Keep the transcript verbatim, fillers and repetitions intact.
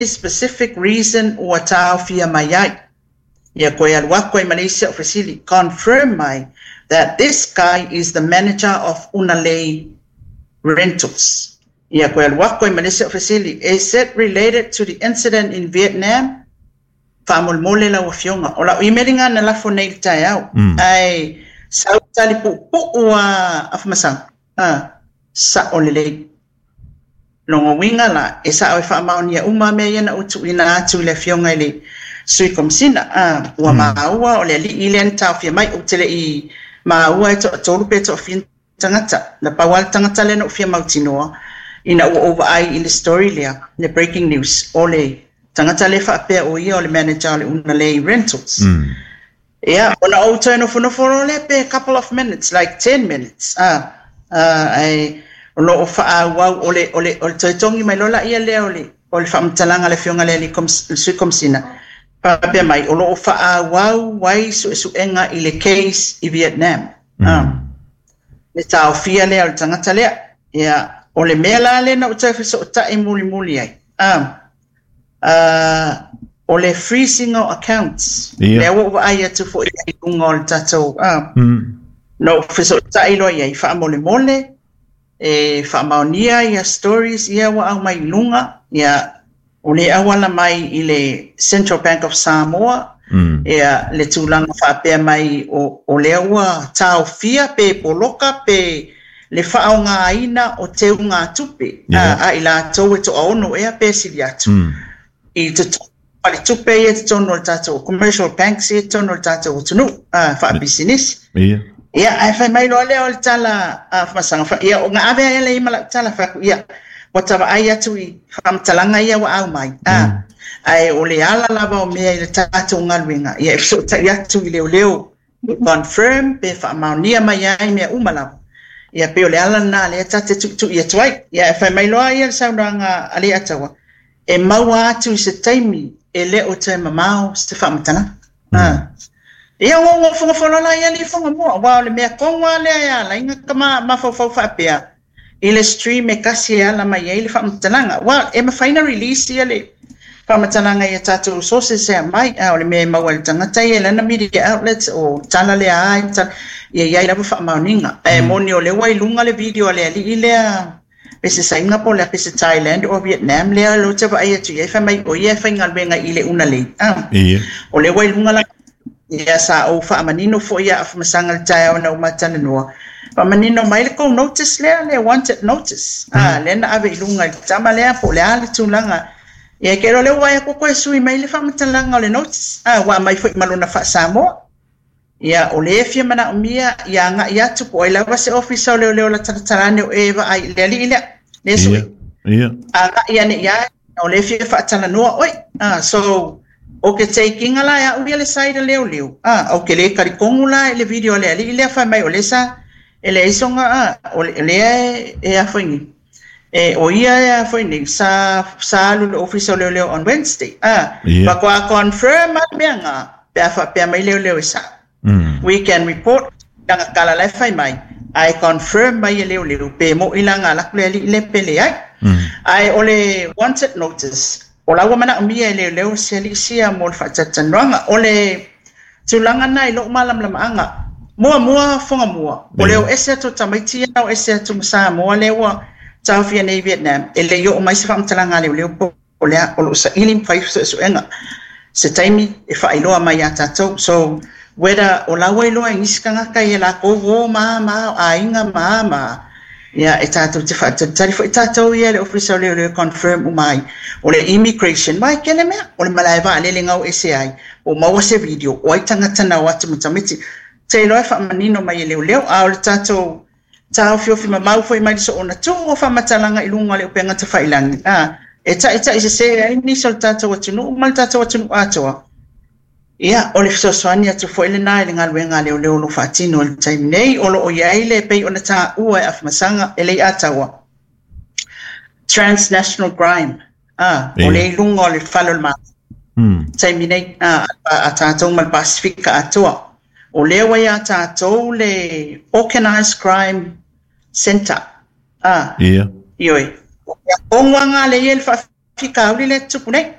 specific reason ua taofia mai ai. Ia koe aluako i Malaysia officially confirm mai that this guy is the manager of Unalei Rentals. Ia koe aluako i Malaysia officially, is it related to the incident in Vietnam? Whamolmole la wafionga. O la uimelinga na lafo nei tai au. Ai, sau tali pu pu ua afamasang. Ah, sa olelei. Longo winga la, e sa oi whaamaonia uma mea iana utu ina atu le fionga ili sui komsina. Ah, ua maua o le li ilen tau fia mai utele i maua e to tolu pe to fin tangata. Na pawal tangata le no fia mautinoa. Ina ua over ai in the story lea, le breaking news. Ole, tangata le whaapea o ia o le manager le Unalei Rentals. Mm. Yeah, ona auto no fono fono le pe a couple of minutes, like ten minutes. Ah, uh, ai lo fa wow ole ole ole toitongi mai lola ia le ole ole fa mtalanga le fionga le kom su komsina. Pa pe mai lo fa wow wai su su enga i le case i Vietnam. Mm. Ah. Le tau fia le al tangata le. Yeah, ole mela le na uta fa so ta i muli muli ai. Ah. Uh, ole freezing of accounts. Yeah. Le wo ai atu fo i ngol tato. Ah. Mm. No fa so ta i lo ia fa mole mole. E whaamaunia ia stories ia wa au mai lunga ia o le awala mai i le Central Bank of Samoa Mm. ia le tūlanga whaapea mai o, o le awa tau fia pe poloka pe le whaonga aina o te unga tupe Yeah. a, a i la tau e to aono ea pe sili atu Mm. i te pali tupe e te tono le tātou commercial banks e tono le tātou tunu a wha business. Yeah. Ia, ai fai mai loa leo le tala a whamasanga wha. Ia, o ngā awe ai le ima la tala wha. Ia, wa tawa ai atu i whamtalanga ia wa au mai. Ah, ai o le ala lava o mea i le tātou ngaruinga. Ia, e so tai atu i leo leo. Confirm, pe whamaunia mai ai mea umalawa. Ia, pe o le ala nā le tate tu tu ia tuai. Ia, e fai mai loa ia le sauranga ale atawa. E maua atu i se taimi e le o te mamao se whamatana. Ah. Ia o o fonga fonga la ia ni fonga mo wa le mea konga le ia la inga kama ma fo fo fa pea ile stream e kasi ala mai ile fa mtananga wa e ma final release ia le fa mtananga ia tatu sources e mai a le mea ma wal tanga tai ele na media outlets o tana le ai ta ia ia la fa mauninga e moni o le wai lunga le video le ali ile pese Singapore le pese Thailand o Vietnam le lo te va ia tu ia fa mai o ia fa ngal benga ile Unalei ah o le wai lunga la ia sa o fa manino fo ia af masanga tai ona o matana no fa manino mai ko notice le le wanted notice ah le na ave lunga tama le po le ale tulanga ia ke le wa ko ko sui mai le fa matanga le notice ah wa mai fo malona fa samo ia o le fia mana mia ia nga ia tu ko ila va se officer le le la tarane o eva ai le li le le sui ia ah ia ne ia o le fia fa tana no oi ah so o ke taking ala ya ulia le side leo leo ah o ke le karikongu la le video le ali le fa mai o le sa ele isonga ah o le e a foi e o ia a foi ni sa sa lu official leo leo on Wednesday ah pa kwa confirm menga pe fa pe mai leo leo sa we can report danga kala le fa mai I confirm mai leo leo pe mo ilanga la le le pele ai ai o le wanted notice o la wamana mia le leo seli sia mo fa tatananga o le tulanga nai lo malam lam anga mo mo fonga mo o le ese to tamaiti na o ese to sa mo le wa tau fia nei Vietnam e le yo mai se fam talanga le le o le o lo sa ilim fa so enga se taimi e fa ilo mai ata to so whether o la wai lo ngiskanga kai la ko go ma ma ainga ma ma ia e tātou te whaata tari fo e tātou ia le official le le confirm o mai o le immigration mai kene mea o le malaiwa le le ngau ese ai o maua se video o ai tangata na watu mutamiti te loe wha manino mai e leo leo a o le tātou tāu fiofi ma mau fo i mai so ona tu o wha matalanga ilunga le upenga te whailangi a e ta e ta i se se ai nisa le tātou atunu o mal tātou atunu atoa ia o le fisosoani atu fo ele nai le ngaluenga leo leo no whaatino le taimi nei o lo o iai le pei ona tā ua e afimasanga e le atawa transnational crime ah o le ilunga o le whalo le maa taimi nei a tātou mal Pasifika atua o le wai a tātou le organized crime center ah ia ioi o nganga le ele fika uli le tupu nei